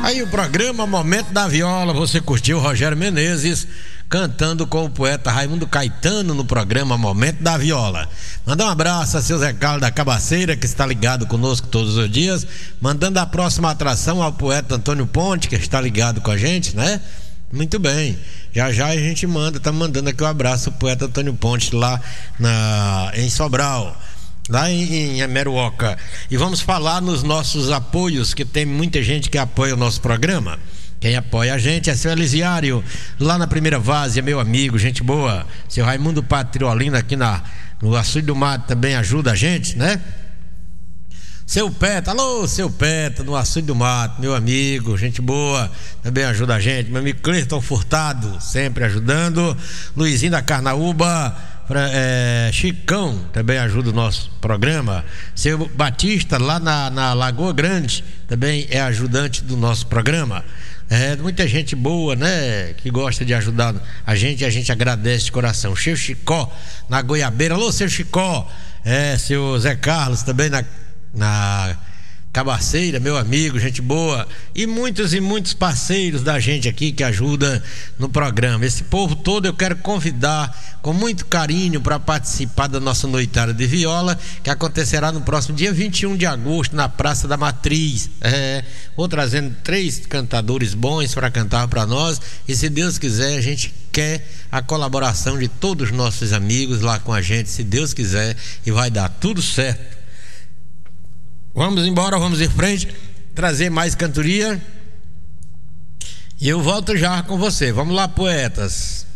Aí o programa Momento da Viola, você curtiu Rogério Menezes cantando com o poeta Raimundo Caetano no programa Momento da Viola. Mandar um abraço a seu Zé Carlos da Cabaceira, que está ligado conosco todos os dias, mandando a próxima atração ao poeta Antônio Ponte, que está ligado com a gente, né? Muito bem, já a gente tá mandando aqui um abraço ao poeta Antônio Ponte lá em Sobral, lá em Emeruoca. E vamos falar nos nossos apoios, que tem muita gente que apoia o nosso programa. Quem apoia a gente é seu Elisiário, lá na Primeira Várzea, meu amigo, gente boa. Seu Raimundo Patriolino aqui no Açude do Mato também ajuda a gente, né? Seu Peta, alô, seu Peta, no Açude do Mato, meu amigo, gente boa, também ajuda a gente. Meu amigo Cleiton Furtado, sempre ajudando. Luizinho da Carnaúba, Chicão, também ajuda o nosso programa. Seu Batista, lá na Lagoa Grande, também é ajudante do nosso programa. Muita gente boa, né, que gosta de ajudar a gente agradece de coração. Seu Chicó, na Goiabeira, alô, seu Chicó. Seu Zé Carlos, também na Cabaceira, meu amigo, gente boa, e muitos parceiros da gente aqui que ajudam no programa. Esse povo todo eu quero convidar com muito carinho para participar da nossa noitada de viola, que acontecerá no próximo dia 21 de agosto na Praça da Matriz. Vou trazendo 3 cantadores bons para cantar para nós, e se Deus quiser a gente quer a colaboração de todos os nossos amigos lá com a gente, se Deus quiser, e vai dar tudo certo. Vamos embora, vamos em frente, trazer mais cantoria. E eu volto já com você. Vamos lá, poetas.